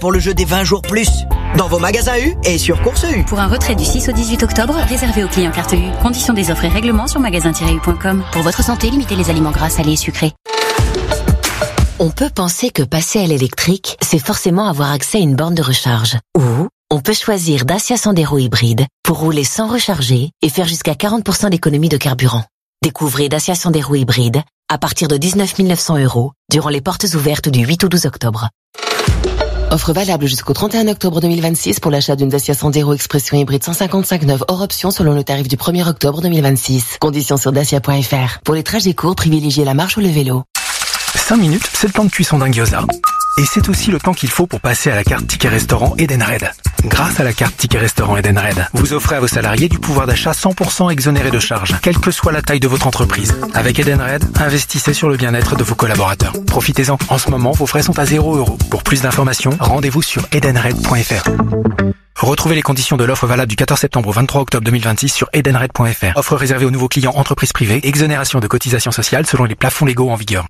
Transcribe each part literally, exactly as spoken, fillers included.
pour le jeu des vingt jours plus. Dans vos magasins U et sur Course U. Pour un retrait du six au dix-huit octobre, réservé aux clients carte U. Conditions des offres et règlements sur magasin tiret u point com. Pour votre santé, limitez les aliments gras, salés et sucrés. On peut penser que passer à l'électrique, c'est forcément avoir accès à une borne de recharge. Ou on peut choisir Dacia Sandero hybride pour rouler sans recharger et faire jusqu'à quarante pour cent d'économie de carburant. Découvrez Dacia Sandero hybride à partir de dix-neuf mille neuf cents euros durant les portes ouvertes du huit au douze octobre. Offre valable jusqu'au trente et un octobre deux mille vingt-six pour l'achat d'une Dacia Sandero Expression hybride cent cinquante-cinq neuve hors option selon le tarif du premier octobre deux mille vingt-six. Conditions sur dacia point f r. Pour les trajets courts, privilégiez la marche ou le vélo. cinq minutes, c'est le temps de cuisson d'un gyoza. Et c'est aussi le temps qu'il faut pour passer à la carte Ticket Restaurant Edenred. Grâce à la carte Ticket Restaurant Edenred, vous offrez à vos salariés du pouvoir d'achat cent pour cent exonéré de charges, quelle que soit la taille de votre entreprise. Avec Edenred, investissez sur le bien-être de vos collaborateurs. Profitez-en. En ce moment, vos frais sont à zéro euro. Pour plus d'informations, rendez-vous sur edenred point f r. Retrouvez les conditions de l'offre valable du quatorze septembre au vingt-trois octobre deux mille vingt-six sur edenred point f r. Offre réservée aux nouveaux clients entreprises privées, exonération de cotisations sociales selon les plafonds légaux en vigueur.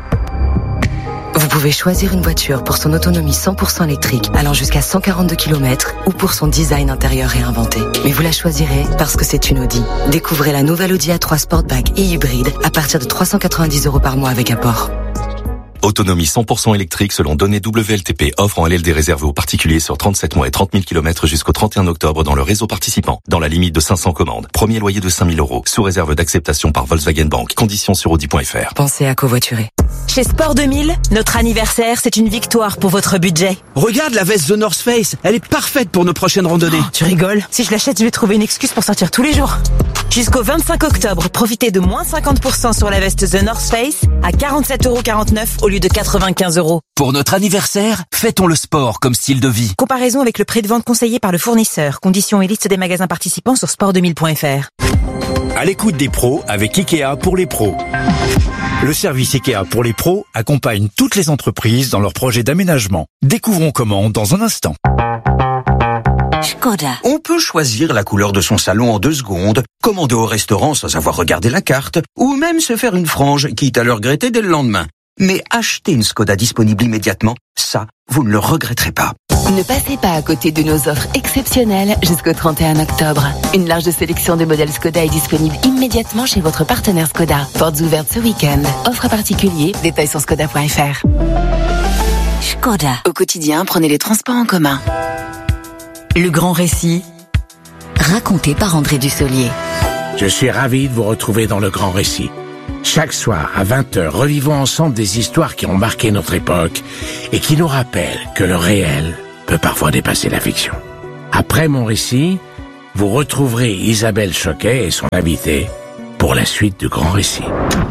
Vous pouvez choisir une voiture pour son autonomie cent pour cent électrique allant jusqu'à cent quarante-deux kilomètres ou pour son design intérieur réinventé. Mais vous la choisirez parce que c'est une Audi. Découvrez la nouvelle Audi A trois Sportback et hybride à partir de trois cent quatre-vingt-dix euros par mois avec apport. Autonomie cent pour cent électrique selon données W L T P. Offre en L L D réservée aux particuliers sur trente-sept mois et trente mille kilomètres jusqu'au trente et un octobre dans le réseau participant. Dans la limite de cinq cents commandes. Premier loyer de cinq mille euros. Sous réserve d'acceptation par Volkswagen Bank. Conditions sur audi point f r. Pensez à covoiturer. Chez Sport deux mille, notre anniversaire, c'est une victoire pour votre budget. Regarde la veste The North Face. Elle est parfaite pour nos prochaines randonnées. Oh, tu rigoles. Si je l'achète, je vais trouver une excuse pour sortir tous les jours. Jusqu'au vingt-cinq octobre, profitez de moins cinquante pour cent sur la veste The North Face à quarante-sept euros quarante-neuf au lieu de quatre-vingt-quinze euros. Pour notre anniversaire, fêtons le sport comme style de vie. Comparaison avec le prix de vente conseillé par le fournisseur. Conditions et liste des magasins participants sur sport deux mille point f r. À l'écoute des pros avec Ikea pour les pros. Le service Ikea pour les pros accompagne toutes les entreprises dans leurs projets d'aménagement. Découvrons comment dans un instant. Skoda. On peut choisir la couleur de son salon en deux secondes, commander au restaurant sans avoir regardé la carte, ou même se faire une frange, quitte à le regretter dès le lendemain. Mais acheter une Skoda disponible immédiatement, ça, vous ne le regretterez pas. Ne passez pas à côté de nos offres exceptionnelles jusqu'au trente et un octobre. Une large sélection de modèles Skoda est disponible immédiatement chez votre partenaire Skoda. Portes ouvertes ce week-end. Offre à particulier, détails sur skoda point f r. Skoda. Au quotidien, prenez les transports en commun. Le grand récit, raconté par André Dussolier. Je suis ravi de vous retrouver dans le grand récit. Chaque soir, à vingt heures, revivons ensemble des histoires qui ont marqué notre époque et qui nous rappellent que le réel peut parfois dépasser la fiction. Après mon récit, vous retrouverez Isabelle Choquet et son invité pour la suite du grand récit.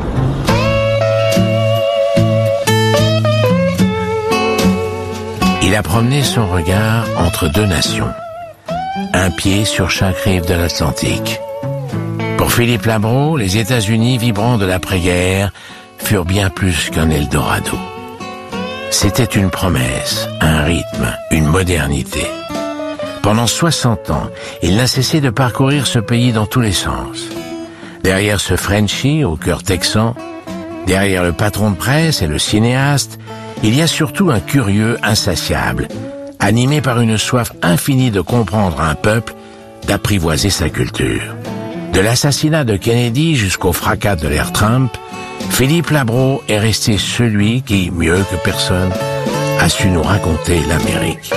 Il a promené son regard entre deux nations, un pied sur chaque rive de l'Atlantique. Pour Philippe Labro, les États-Unis vibrants de l'après-guerre furent bien plus qu'un Eldorado. C'était une promesse, un rythme, une modernité. Pendant soixante ans, il n'a cessé de parcourir ce pays dans tous les sens. Derrière ce Frenchie au cœur texan, derrière le patron de presse et le cinéaste, il y a surtout un curieux insatiable, animé par une soif infinie de comprendre un peuple, d'apprivoiser sa culture. De l'assassinat de Kennedy jusqu'au fracas de l'ère Trump, Philippe Labro est resté celui qui, mieux que personne, a su nous raconter l'Amérique.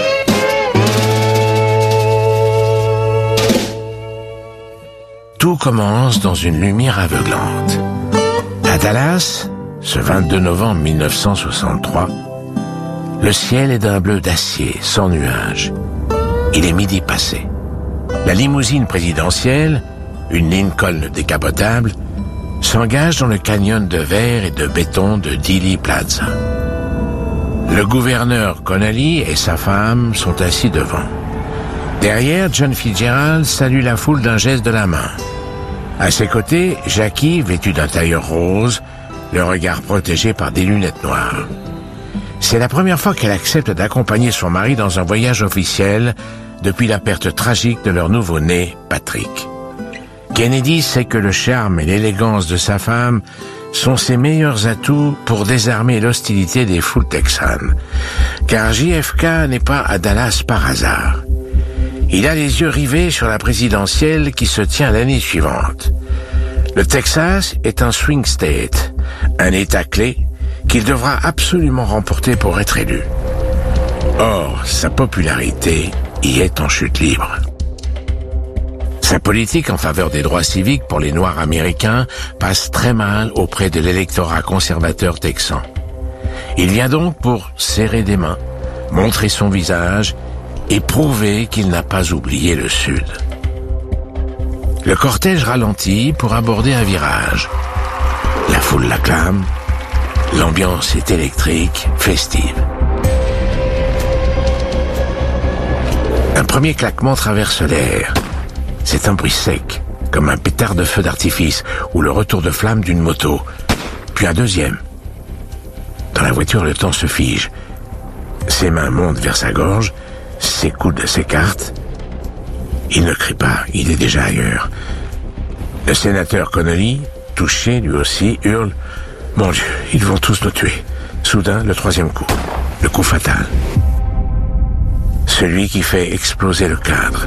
Tout commence dans une lumière aveuglante. À Dallas, ce vingt-deux novembre mille neuf cent soixante-trois, le ciel est d'un bleu d'acier, sans nuages. Il est midi passé. La limousine présidentielle, une Lincoln décapotable, s'engage dans le canyon de verre et de béton de Dealey Plaza. Le gouverneur Connally et sa femme sont assis devant. Derrière, John Fitzgerald salue la foule d'un geste de la main. À ses côtés, Jackie, vêtue d'un tailleur rose, le regard protégé par des lunettes noires. C'est la première fois qu'elle accepte d'accompagner son mari dans un voyage officiel depuis la perte tragique de leur nouveau-né, Patrick. Kennedy sait que le charme et l'élégance de sa femme sont ses meilleurs atouts pour désarmer l'hostilité des foules texanes. Car J F K n'est pas à Dallas par hasard. Il a les yeux rivés sur la présidentielle qui se tient l'année suivante. Le Texas est un swing state, un État clé qu'il devra absolument remporter pour être élu. Or, sa popularité y est en chute libre. Sa politique en faveur des droits civiques pour les Noirs américains passe très mal auprès de l'électorat conservateur texan. Il vient donc pour serrer des mains, montrer son visage et prouver qu'il n'a pas oublié le Sud. Le cortège ralentit pour aborder un virage. La foule l'acclame, l'ambiance est électrique, festive. Un premier claquement traverse l'air. C'est un bruit sec, comme un pétard de feu d'artifice ou le retour de flamme d'une moto. Puis un deuxième. Dans la voiture, le temps se fige. Ses mains montent vers sa gorge, ses coudes s'écartent. Il ne crie pas, il est déjà ailleurs. Le sénateur Connolly, touché lui aussi, hurle « Mon Dieu, ils vont tous nous tuer !» Soudain, le troisième coup, le coup fatal. Celui qui fait exploser le cadre.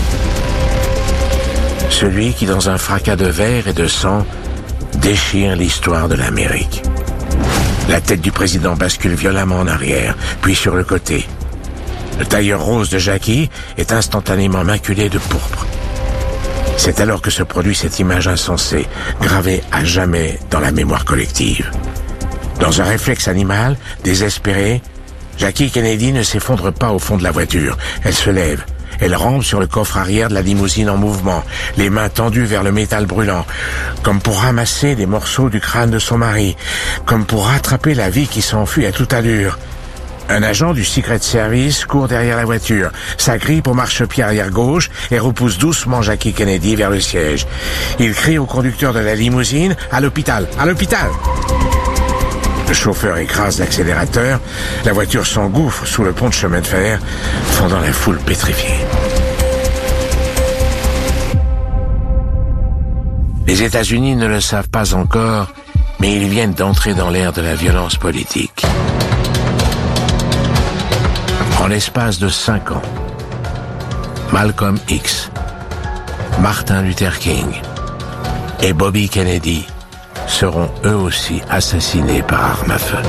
Celui qui, dans un fracas de verre et de sang, déchire l'histoire de l'Amérique. La tête du président bascule violemment en arrière, puis sur le côté. Le tailleur rose de Jackie est instantanément maculé de pourpre. C'est alors que se produit cette image insensée, gravée à jamais dans la mémoire collective. Dans un réflexe animal, désespéré, Jackie Kennedy ne s'effondre pas au fond de la voiture. Elle se lève. Elle rampe sur le coffre arrière de la limousine en mouvement, les mains tendues vers le métal brûlant, comme pour ramasser des morceaux du crâne de son mari, comme pour rattraper la vie qui s'enfuit à toute allure. Un agent du Secret Service court derrière la voiture, s'agrippe au marchepied arrière gauche et repousse doucement Jackie Kennedy vers le siège. Il crie au conducteur de la limousine « À l'hôpital! À l'hôpital !» Le chauffeur écrase l'accélérateur, la voiture s'engouffre sous le pont de chemin de fer, fondant la foule pétrifiée. Les États-Unis ne le savent pas encore, mais ils viennent d'entrer dans l'ère de la violence politique. En l'espace de cinq ans, Malcolm X, Martin Luther King et Bobby Kennedy seront eux aussi assassinés par arme à feu.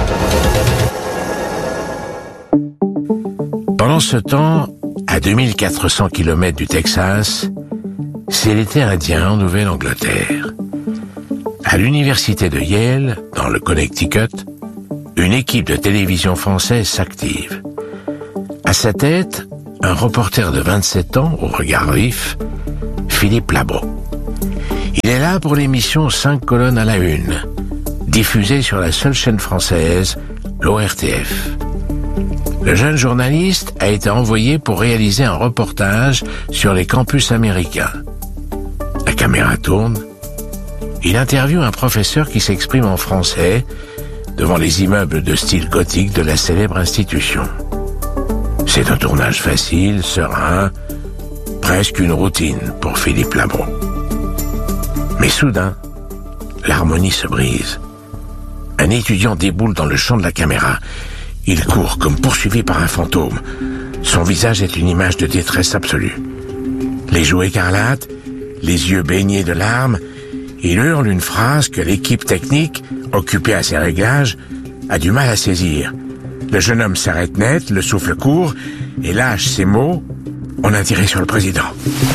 Pendant ce temps, à deux mille quatre cents kilomètres du Texas, c'est l'été indien en Nouvelle-Angleterre. À l'université de Yale, dans le Connecticut, une équipe de télévision française s'active. À sa tête, un reporter de vingt-sept ans, au regard vif, Philippe Labro. Il est là pour l'émission cinq colonnes à la une, diffusée sur la seule chaîne française, l'O R T F. Le jeune journaliste a été envoyé pour réaliser un reportage sur les campus américains. La caméra tourne. Il interviewe un professeur qui s'exprime en français devant les immeubles de style gothique de la célèbre institution. C'est un tournage facile, serein, presque une routine pour Philippe Labro. Mais soudain, l'harmonie se brise. Un étudiant déboule dans le champ de la caméra. Il court comme poursuivi par un fantôme. Son visage est une image de détresse absolue. Les joues écarlates, les yeux baignés de larmes, il hurle une phrase que l'équipe technique, occupée à ses réglages, a du mal à saisir. Le jeune homme s'arrête net, le souffle court, et lâche ces mots « On a tiré sur le président ».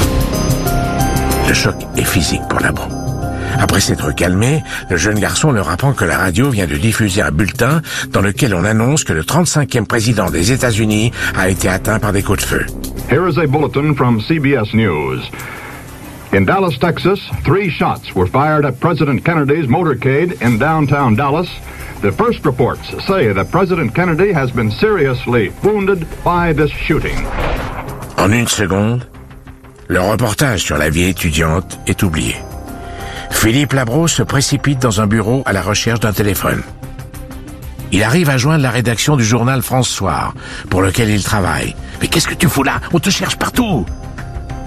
Le choc est physique pour Labro. Après s'être calmé, le jeune garçon leur apprend que la radio vient de diffuser un bulletin dans lequel on annonce que le trente-cinquième président des États-Unis a été atteint par des coups de feu. Here is a bulletin from C B S News. In Dallas, Texas, three shots were fired at President Kennedy's motorcade in downtown Dallas. The first reports say that President Kennedy has been seriously wounded by this shooting. En une seconde, le reportage sur la vie étudiante est oublié. Philippe Labro se précipite dans un bureau à la recherche d'un téléphone. Il arrive à joindre la rédaction du journal France Soir, pour lequel il travaille. « Mais qu'est-ce que tu fous là? On te cherche partout !»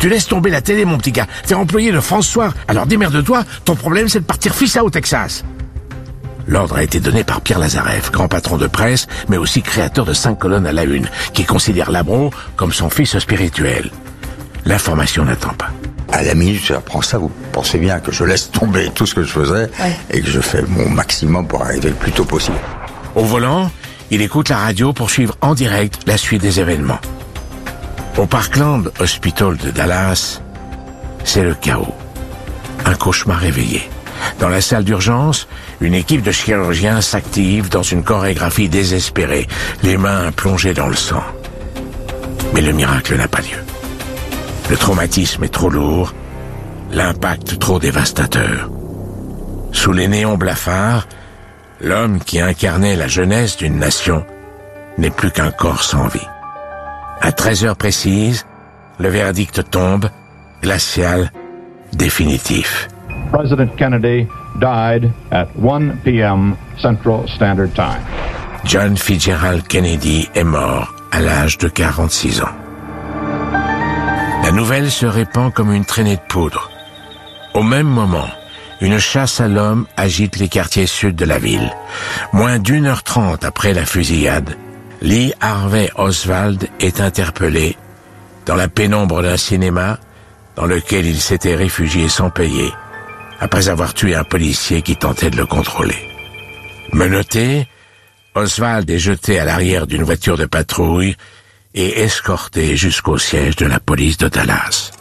Tu laisses tomber la télé, mon petit gars. T'es employé de François, alors démerde-toi, ton problème c'est de partir fissa au Texas. L'ordre a été donné par Pierre Lazareff, grand patron de presse, mais aussi créateur de cinq colonnes à la une, qui considère Labro comme son fils spirituel. L'information n'attend pas. À la minute, j'apprends ça, vous pensez bien que je laisse tomber tout ce que je faisais ouais. et que je fais mon maximum pour arriver le plus tôt possible. Au volant, il écoute la radio pour suivre en direct la suite des événements. Au Parkland Hospital de Dallas, c'est le chaos. Un cauchemar réveillé. Dans la salle d'urgence, une équipe de chirurgiens s'active dans une chorégraphie désespérée, les mains plongées dans le sang. Mais le miracle n'a pas lieu. Le traumatisme est trop lourd, l'impact trop dévastateur. Sous les néons blafards, l'homme qui incarnait la jeunesse d'une nation n'est plus qu'un corps sans vie. À treize heures précises, le verdict tombe, glacial, définitif. President Kennedy died at one p.m. Central Standard Time. John Fitzgerald Kennedy est mort à l'âge de quarante-six ans. La nouvelle se répand comme une traînée de poudre. Au même moment, une chasse à l'homme agite les quartiers sud de la ville. Moins d'une heure trente après la fusillade, Lee Harvey Oswald est interpellé dans la pénombre d'un cinéma dans lequel il s'était réfugié sans payer, après avoir tué un policier qui tentait de le contrôler. Menotté, Oswald est jeté à l'arrière d'une voiture de patrouille et escorté jusqu'au siège de la police de Dallas.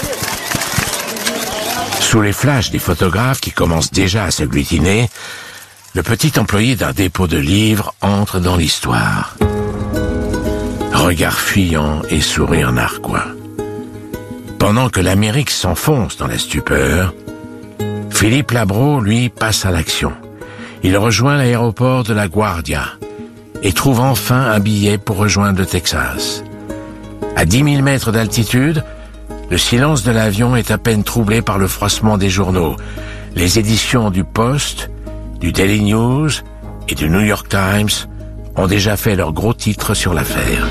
Sous les flashs des photographes qui commencent déjà à s'agglutiner, le petit employé d'un dépôt de livres entre dans l'histoire. Regard fuyant et sourire narquois. Pendant que l'Amérique s'enfonce dans la stupeur, Philippe Labro, lui, passe à l'action. Il rejoint l'aéroport de La Guardia et trouve enfin un billet pour rejoindre le Texas. À dix mille mètres d'altitude, le silence de l'avion est à peine troublé par le froissement des journaux. Les éditions du Post, du Daily News et du New York Times ont déjà fait leurs gros titres sur l'affaire.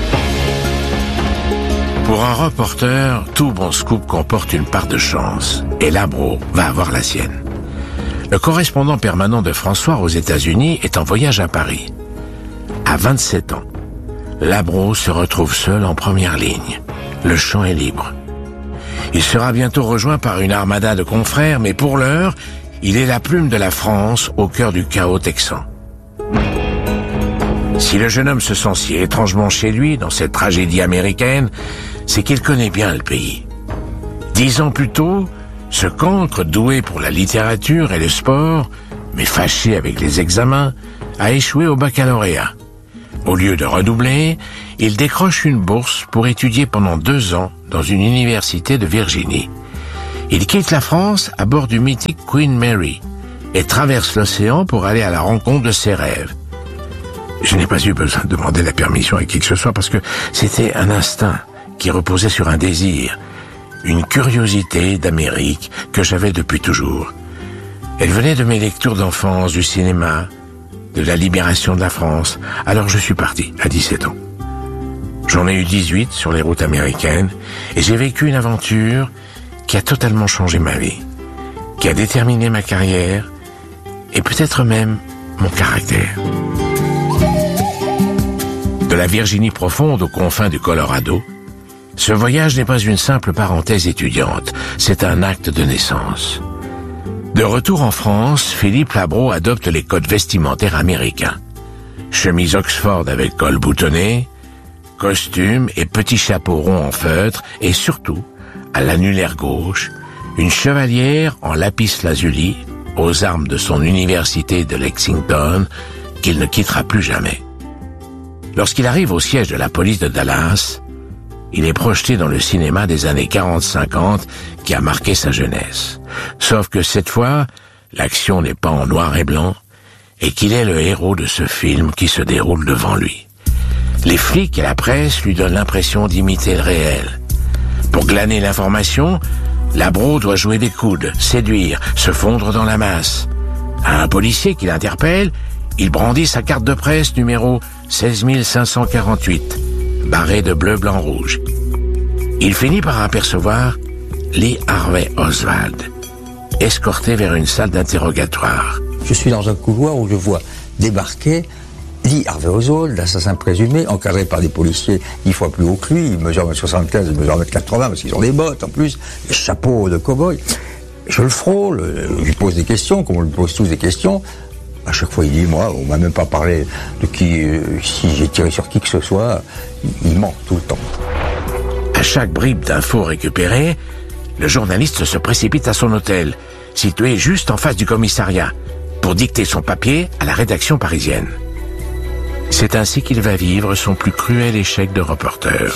Pour un reporter, tout bon scoop comporte une part de chance, et Labro va avoir la sienne. Le correspondant permanent de François aux États-Unis est en voyage à Paris. À vingt-sept ans, Labro se retrouve seul en première ligne. Le champ est libre. Il sera bientôt rejoint par une armada de confrères, mais pour l'heure, il est la plume de la France au cœur du chaos texan. Si le jeune homme se sent si étrangement chez lui dans cette tragédie américaine, c'est qu'il connaît bien le pays. Dix ans plus tôt, ce cancre doué pour la littérature et le sport, mais fâché avec les examens, a échoué au baccalauréat. Au lieu de redoubler, il décroche une bourse pour étudier pendant deux ans dans une université de Virginie. Il quitte la France à bord du mythique Queen Mary et traverse l'océan pour aller à la rencontre de ses rêves. Je n'ai pas eu besoin de demander la permission à qui que ce soit parce que c'était un instinct qui reposait sur un désir, une curiosité d'Amérique que j'avais depuis toujours. Elle venait de mes lectures d'enfance, du cinéma, de la libération de la France. Alors je suis parti à dix-sept ans. J'en ai eu dix-huit sur les routes américaines et j'ai vécu une aventure qui a totalement changé ma vie, qui a déterminé ma carrière et peut-être même mon caractère. De la Virginie profonde aux confins du Colorado, ce voyage n'est pas une simple parenthèse étudiante, c'est un acte de naissance. De retour en France, Philippe Labro adopte les codes vestimentaires américains. Chemise Oxford avec col boutonné, costume et petit chapeau rond en feutre et surtout, à l'annulaire gauche, une chevalière en lapis lazuli aux armes de son université de Lexington qu'il ne quittera plus jamais. Lorsqu'il arrive au siège de la police de Dallas, il est projeté dans le cinéma des années quarante cinquante qui a marqué sa jeunesse. Sauf que cette fois, l'action n'est pas en noir et blanc et qu'il est le héros de ce film qui se déroule devant lui. Les flics et la presse lui donnent l'impression d'imiter le réel. Pour glaner l'information, Labro doit jouer des coudes, séduire, se fondre dans la masse. À un policier qui l'interpelle, il brandit sa carte de presse numéro seize mille cinq cent quarante-huit, barrée de bleu, blanc, rouge. il finit par apercevoir Lee Harvey Oswald, escorté vers une salle d'interrogatoire. Je suis dans un couloir où je vois débarquer Lee Harvey Oswald, l'assassin présumé, encadré par des policiers dix fois plus hauts que lui. Il mesure un mètre soixante-quinze, il mesure un mètre quatre-vingts parce qu'ils ont des bottes en plus, des chapeaux de cow-boy. Je le frôle, je lui pose des questions, comme on lui pose tous des questions. À chaque fois, il dit, moi, on m'a même pas parlé de qui, euh, si j'ai tiré sur qui que ce soit. Il ment tout le temps. À chaque bribe d'infos récupérée, le journaliste se précipite à son hôtel, situé juste en face du commissariat, pour dicter son papier à la rédaction parisienne. C'est ainsi qu'il va vivre son plus cruel échec de reporter.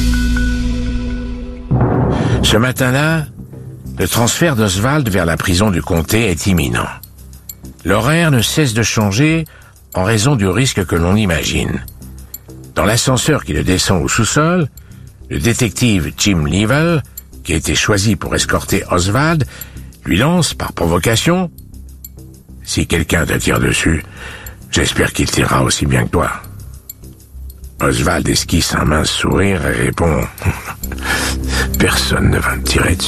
Ce matin-là, le transfert d'Oswald vers la prison du comté est imminent. L'horaire ne cesse de changer en raison du risque que l'on imagine. Dans l'ascenseur qui le descend au sous-sol, le détective Jim Leavell, qui a été choisi pour escorter Oswald, lui lance par provocation « Si quelqu'un te tire dessus, j'espère qu'il tirera aussi bien que toi. » Oswald esquisse un mince sourire et répond « Personne ne va me tirer dessus. »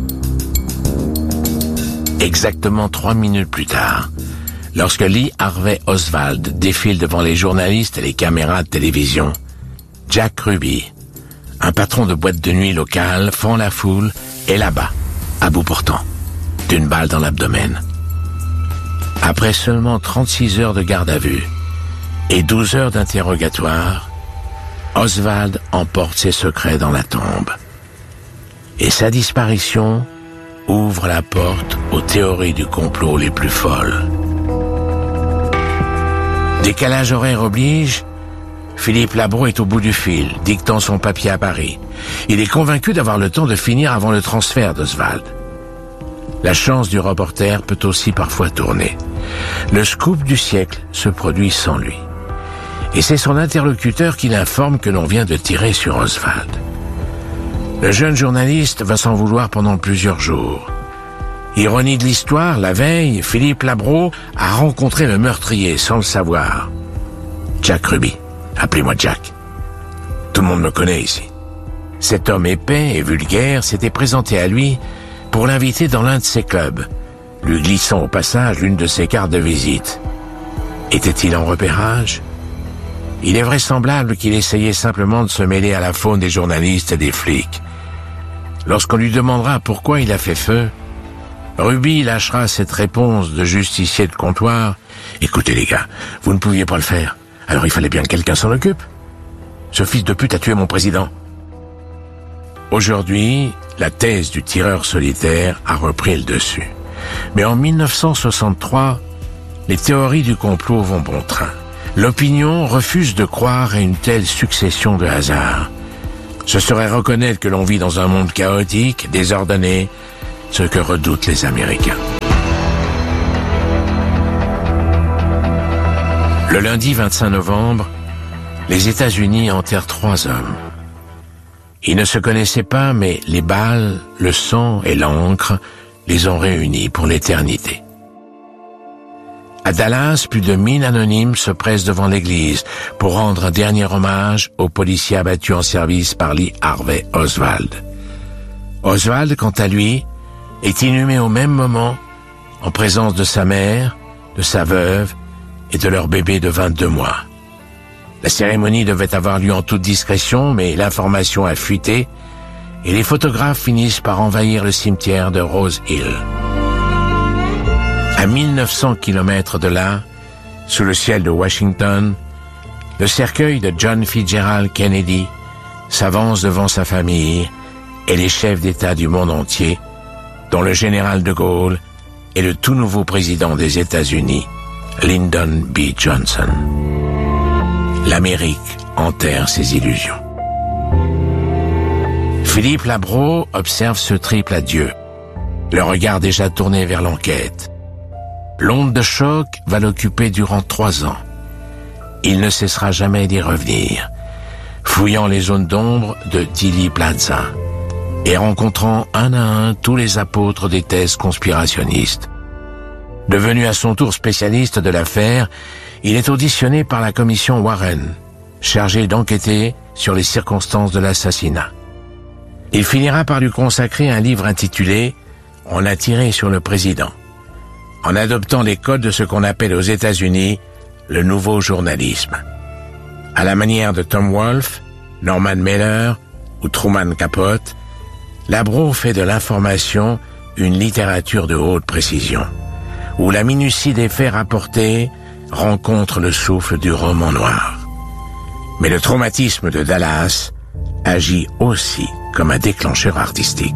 Exactement trois minutes plus tard, lorsque Lee Harvey Oswald défile devant les journalistes et les caméras de télévision, Jack Ruby, un patron de boîte de nuit locale, fend la foule et l'abat, à bout portant, d'une balle dans l'abdomen. Après seulement trente-six heures de garde à vue et douze heures d'interrogatoire, Oswald emporte ses secrets dans la tombe. Et sa disparition ouvre la porte aux théories du complot les plus folles. Décalage horaire oblige, Philippe Labro est au bout du fil, dictant son papier à Paris. Il est convaincu d'avoir le temps de finir avant le transfert d'Oswald. La chance du reporter peut aussi parfois tourner. Le scoop du siècle se produit sans lui. Et c'est son interlocuteur qui l'informe que l'on vient de tirer sur Oswald. Le jeune journaliste va s'en vouloir pendant plusieurs jours. Ironie de l'histoire, la veille, Philippe Labro a rencontré le meurtrier sans le savoir. Jack Ruby. Appelez-moi Jack. Tout le monde me connaît ici. Cet homme épais et vulgaire s'était présenté à lui pour l'inviter dans l'un de ses clubs, lui glissant au passage l'une de ses cartes de visite. Était-il en repérage ? Il est vraisemblable qu'il essayait simplement de se mêler à la faune des journalistes et des flics. Lorsqu'on lui demandera pourquoi il a fait feu, Ruby lâchera cette réponse de justicier de comptoir. « Écoutez les gars, vous ne pouviez pas le faire, alors il fallait bien que quelqu'un s'en occupe. Ce fils de pute a tué mon président. » Aujourd'hui, la thèse du tireur solitaire a repris le dessus. Mais en mille neuf cent soixante-trois, les théories du complot vont bon train. L'opinion refuse de croire à une telle succession de hasards. Ce serait reconnaître que l'on vit dans un monde chaotique, désordonné, ce que redoutent les Américains. Le lundi vingt-cinq novembre, les États-Unis enterrent trois hommes. Ils ne se connaissaient pas, mais les balles, le sang et l'encre les ont réunis pour l'éternité. À Dallas, plus de mille anonymes se pressent devant l'église pour rendre un dernier hommage aux policiers abattus en service par Lee Harvey Oswald. Oswald, quant à lui, est inhumé au même moment en présence de sa mère, de sa veuve et de leur bébé de vingt-deux mois. La cérémonie devait avoir lieu en toute discrétion, mais l'information a fuité et les photographes finissent par envahir le cimetière de Rose Hill. À mille neuf cents kilomètres de là, sous le ciel de Washington, le cercueil de John Fitzgerald Kennedy s'avance devant sa famille et les chefs d'État du monde entier, dont le général de Gaulle et le tout nouveau président des États-Unis, Lyndon B. Johnson. L'Amérique enterre ses illusions. Philippe Labro observe ce triple adieu, le regard déjà tourné vers l'enquête. L'onde de choc va l'occuper durant trois ans. Il ne cessera jamais d'y revenir, fouillant les zones d'ombre de Dealey Plaza et rencontrant un à un tous les apôtres des thèses conspirationnistes. Devenu à son tour spécialiste de l'affaire, il est auditionné par la commission Warren, chargée d'enquêter sur les circonstances de l'assassinat. Il finira par lui consacrer un livre intitulé « On a tiré sur le président », en adoptant les codes de ce qu'on appelle aux États-Unis le nouveau journalisme. À la manière de Tom Wolfe, Norman Mailer ou Truman Capote, Labro fait de l'information une littérature de haute précision, où la minutie des faits rapportés rencontre le souffle du roman noir. Mais le traumatisme de Dallas agit aussi comme un déclencheur artistique.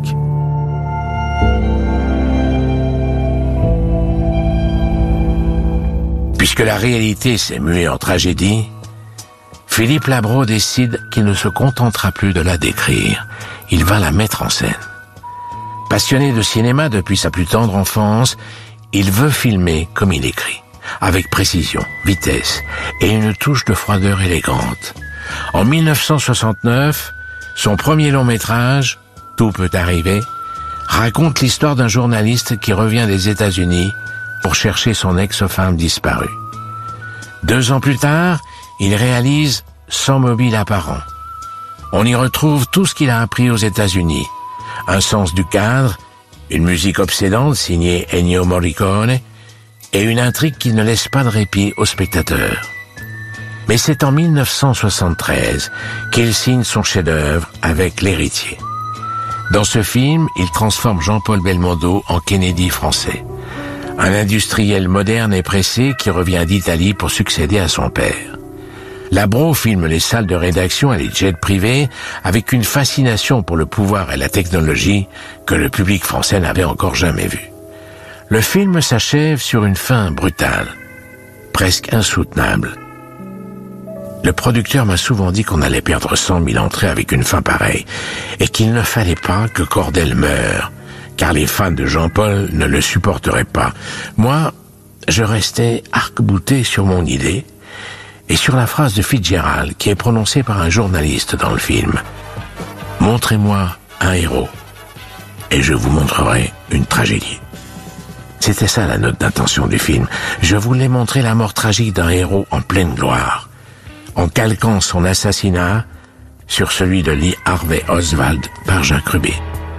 Puisque la réalité s'est muée en tragédie, Philippe Labro décide qu'il ne se contentera plus de la décrire, il va la mettre en scène. Passionné de cinéma depuis sa plus tendre enfance, il veut filmer comme il écrit, avec précision, vitesse et une touche de froideur élégante. En mille neuf cent soixante-neuf, son premier long métrage, Tout peut arriver, raconte l'histoire d'un journaliste qui revient des États-Unis pour chercher son ex-femme disparue. Deux ans plus tard, il réalise Sans mobile apparent. On y retrouve tout ce qu'il a appris aux États-Unis. Un sens du cadre, une musique obsédante signée Ennio Morricone et une intrigue qui ne laisse pas de répit aux spectateurs. Mais c'est en mille neuf cent soixante-treize qu'il signe son chef-d'œuvre avec L'Héritier. Dans ce film, il transforme Jean-Paul Belmondo en Kennedy français, un industriel moderne et pressé qui revient d'Italie pour succéder à son père. Labro filme les salles de rédaction et les jets privés avec une fascination pour le pouvoir et la technologie que le public français n'avait encore jamais vue. Le film s'achève sur une fin brutale, presque insoutenable. Le producteur m'a souvent dit qu'on allait perdre cent mille entrées avec une fin pareille et qu'il ne fallait pas que Cordel meure, car les fans de Jean-Paul ne le supporteraient pas. Moi, je restais arc-bouté sur mon idée et sur la phrase de Fitzgerald qui est prononcée par un journaliste dans le film. « Montrez-moi un héros et je vous montrerai une tragédie. » C'était ça la note d'intention du film. Je voulais montrer la mort tragique d'un héros en pleine gloire, en calquant son assassinat sur celui de Lee Harvey Oswald par Jacques Ruby.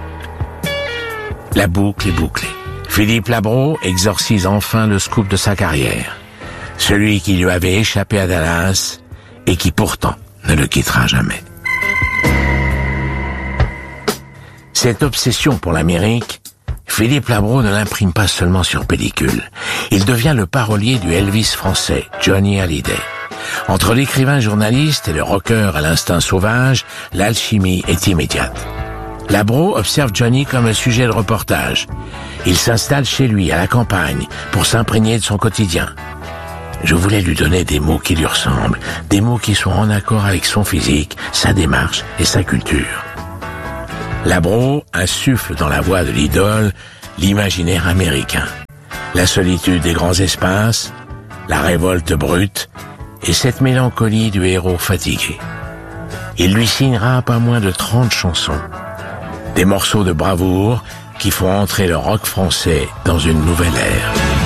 La boucle est bouclée. Philippe Labro exorcise enfin le scoop de sa carrière, celui qui lui avait échappé à Dallas et qui pourtant ne le quittera jamais. Cette obsession pour l'Amérique, Philippe Labro ne l'imprime pas seulement sur pellicule. Il devient le parolier du Elvis français, Johnny Hallyday. Entre l'écrivain journaliste et le rocker à l'instinct sauvage, l'alchimie est immédiate. Labro observe Johnny comme un sujet de reportage. Il s'installe chez lui, à la campagne, pour s'imprégner de son quotidien. Je voulais lui donner des mots qui lui ressemblent, des mots qui sont en accord avec son physique, sa démarche et sa culture. Labro insuffle dans la voix de l'idole l'imaginaire américain, la solitude des grands espaces, la révolte brute et cette mélancolie du héros fatigué. Il lui signera pas moins de trente chansons, des morceaux de bravoure qui font entrer le rock français dans une nouvelle ère.